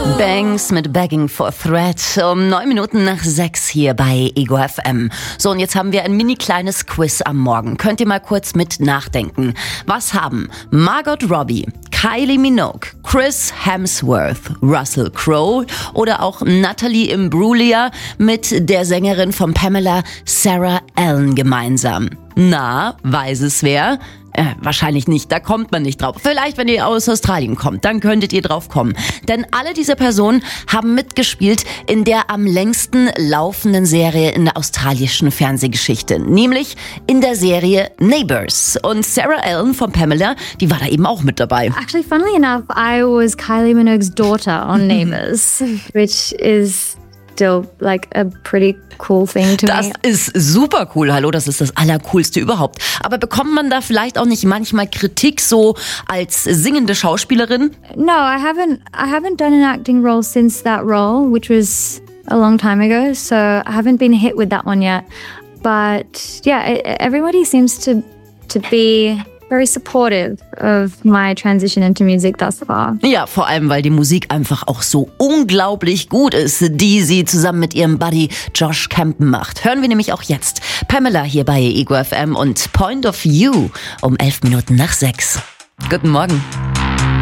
Banks mit Begging for Thread um 9 Minuten nach 6 hier bei Ego FM. So, und jetzt haben wir ein mini kleines Quiz am Morgen. Könnt ihr mal kurz mit nachdenken. Was haben Margot Robbie, Kylie Minogue, Chris Hemsworth, Russell Crowe oder auch Natalie Imbruglia mit der Sängerin von Pamela, Sarah Allen gemeinsam? Na, weiß es wer? Wahrscheinlich nicht, da kommt man nicht drauf. Vielleicht, wenn ihr aus Australien kommt, dann könntet ihr drauf kommen. Denn alle diese Personen haben mitgespielt in der am längsten laufenden Serie in der australischen Fernsehgeschichte. Nämlich in der Serie Neighbours. Und Sarah Allen von Pamela, die war da eben auch mit dabei. Actually, funnily enough, I was Kylie Minogue's daughter on Neighbours, which is still like a pretty cool thing to me. Das ist super cool, hallo, das ist das Allercoolste überhaupt. Aber bekommt man da vielleicht auch nicht manchmal Kritik so als singende Schauspielerin? No, I haven't done an acting role since that role, which was a long time ago, so I haven't been hit with that one yet. But yeah, everybody seems to be very supportive of my transition into music thus far. Ja, vor allem, weil die Musik einfach auch so unglaublich gut ist, die sie zusammen mit ihrem Buddy Josh Campen macht. Hören wir nämlich auch jetzt. Pamela hier bei Ego FM und Point of View um 11 Minuten nach 6. Guten Morgen.